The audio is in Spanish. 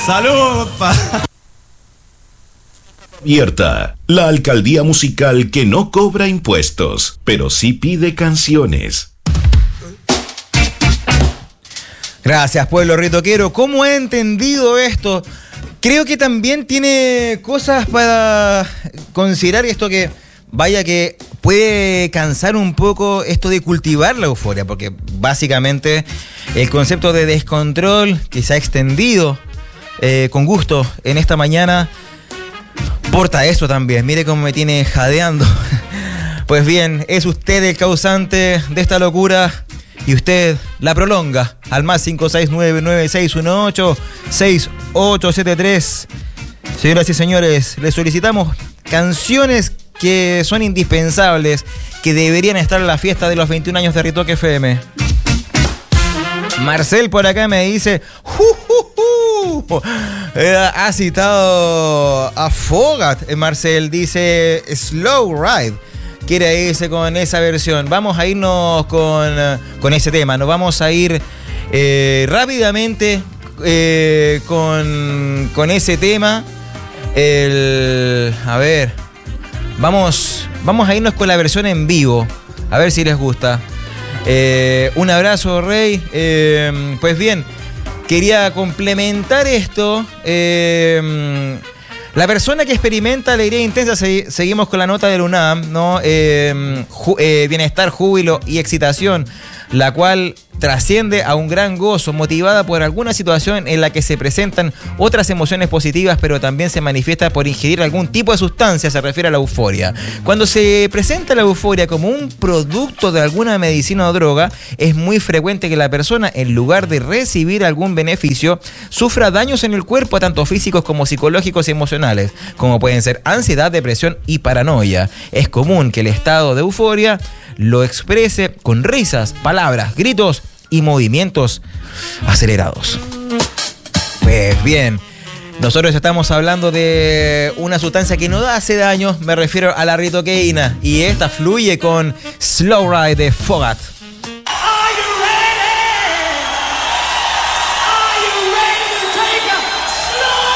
¡Salud, pa! Abierta, la alcaldía musical que no cobra impuestos, pero sí pide canciones. Gracias, pueblo ritoquero. ¿Cómo he entendido esto? Creo que también tiene cosas para considerar esto que, vaya que puede cansar un poco esto de cultivar la euforia, porque básicamente el concepto de descontrol que se ha extendido con gusto en esta mañana porta eso también. Mire cómo me tiene jadeando. Pues bien, es usted el causante de esta locura y usted la prolonga al más 56996186873. Señoras y señores, les solicitamos canciones que son indispensables, que deberían estar en la fiesta de los 21 años de Ritoque FM. Marcel por acá me dice, ha citado a Fogat. Marcel dice Slow Ride. Quiere irse con esa versión. Vamos a irnos con ese tema. Nos vamos a ir rápidamente con ese tema. A ver, vamos a irnos con la versión en vivo. A ver si les gusta. Un abrazo, Rey. Pues bien, quería complementar esto. La persona que experimenta alegría intensa, seguimos con la nota del UNAM, ¿no? Bienestar, júbilo y excitación, la cual trasciende a un gran gozo, motivada por alguna situación en la que se presentan otras emociones positivas, pero también se manifiesta por ingerir algún tipo de sustancia, se refiere a la euforia. Cuando se presenta la euforia como un producto de alguna medicina o droga, es muy frecuente que la persona, en lugar de recibir algún beneficio, sufra daños en el cuerpo, tanto físicos como psicológicos y emocionales, como pueden ser ansiedad, depresión y paranoia. Es común que el estado de euforia lo exprese con risas, palabras, gritos y movimientos acelerados. Pues bien, nosotros estamos hablando de una sustancia que no hace daño, me refiero a la ritoqueína, y esta fluye con Slow Ride de Fogat.